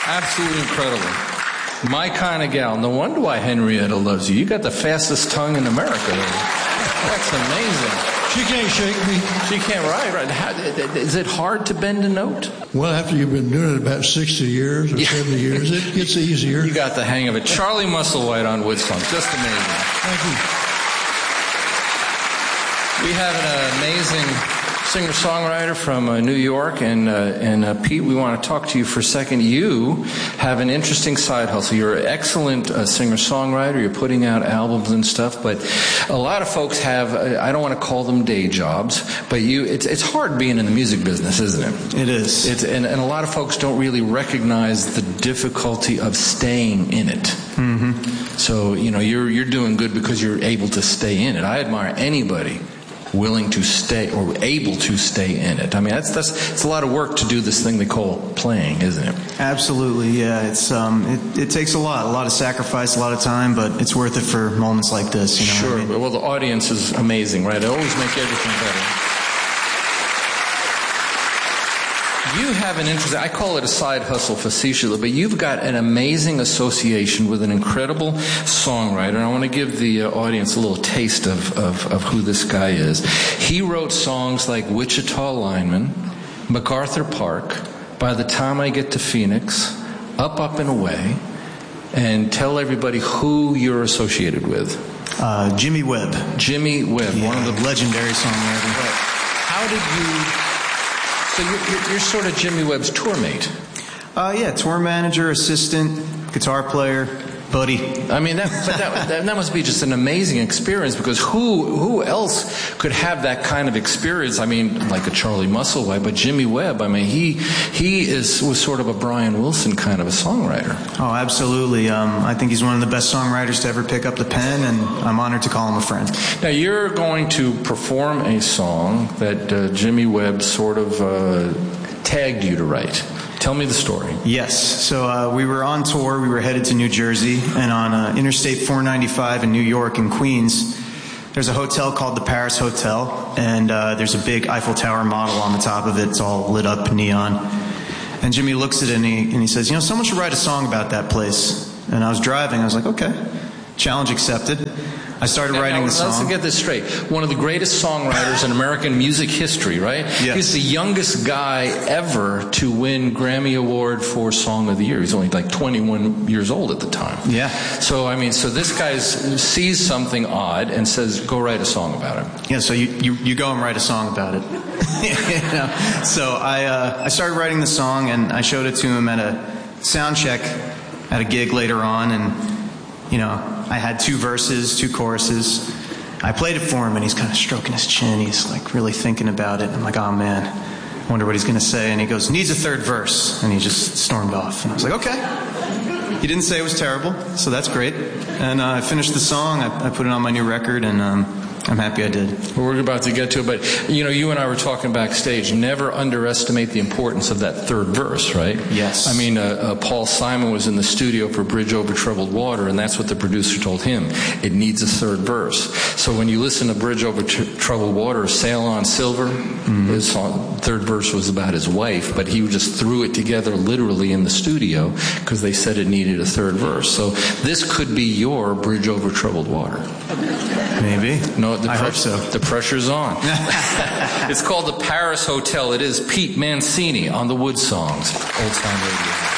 Absolutely incredible. My kind of gal. No wonder why Henrietta loves you. You got the fastest tongue in America. That's amazing. She can't shake me. She can't, right. Is it hard to bend a note? Well, after you've been doing it about 60 years or 70 years, it gets easier. You got the hang of it. Charlie Musselwhite on Woodsong. Just amazing. Thank you. We have an amazing singer-songwriter from New York, and Pete, we want to talk to you for a second. You have an interesting side hustle. You're an excellent singer-songwriter. You're putting out albums and stuff, but a lot of folks have, I don't want to call them day jobs, but it's hard being in the music business, isn't it? It is. And a lot of folks don't really recognize the difficulty of staying in it. Mm-hmm. So, you're doing good because you're able to stay in it. I admire anybody willing to stay or able to stay in it. I mean, it's a lot of work to do this thing they call playing, isn't it? Absolutely, yeah. It's it takes a lot of sacrifice, a lot of time, but it's worth it for moments like this. Sure. I mean? Well, the audience is amazing, right? They always make everything better. You have an interesting, I call it a side hustle facetiously, but you've got an amazing association with an incredible songwriter. And I want to give the audience a little taste of who this guy is. He wrote songs like Wichita Lineman, MacArthur Park, By the Time I Get to Phoenix, Up, Up and Away, and tell everybody who you're associated with. Jimmy Webb. Jimmy Webb, yeah, one of the legendary songwriters. Right. How did you... So you're sort of Jimmy Webb's tour mate. Yeah, tour manager, assistant, guitar player, buddy. I mean, that must be just an amazing experience, because who else could have that kind of experience? I mean, like a Charlie Musselwhite, but Jimmy Webb, I mean, he was sort of a Brian Wilson kind of a songwriter. Oh, absolutely. I think he's one of the best songwriters to ever pick up the pen, and I'm honored to call him a friend. Now, you're going to perform a song that Jimmy Webb sort of tagged you to write. Tell me the story. Yes. So we were on tour. We were headed to New Jersey, and on Interstate 495 in New York in Queens, there's a hotel called the Paris Hotel, and there's a big Eiffel Tower model on the top of it. It's all lit up neon. And Jimmy looks at it and he says, someone should write a song about that place. And I was driving. I was like, okay. Challenge accepted. I started writing the song. Let's get this straight. One of the greatest songwriters in American music history, right? Yes. He's the youngest guy ever to win Grammy Award for Song of the Year. He's only like 21 years old at the time. Yeah. So, I mean, this guy sees something odd and says, go write a song about it. Yeah, so you go and write a song about it. So I started writing the song, and I showed it to him at a sound check at a gig later on, and I had 2 verses, 2 choruses. I played it for him, and he's kind of stroking his chin. He's like really thinking about it. I'm like, oh man, I wonder what he's going to say. And he goes, needs a 3rd verse. And he just stormed off. And I was like, okay. He didn't say it was terrible, so that's great. And I finished the song. I put it on my new record, and I'm happy I did. Well, we're about to get to it, but you and I were talking backstage. Never underestimate the importance of that 3rd verse, right? Yes. I mean, Paul Simon was in the studio for Bridge Over Troubled Water, and that's what the producer told him. It needs a 3rd verse. So when you listen to Bridge Over Troubled Water, Sail on Silver, his song, 3rd verse was about his wife, but he just threw it together literally in the studio because they said it needed a 3rd verse. So this could be your Bridge Over Troubled Water. Maybe. No, I hope so. The pressure's on. It's called the Paris Hotel. It is Pete Mancini on the Wood Songs, Old Time Radio.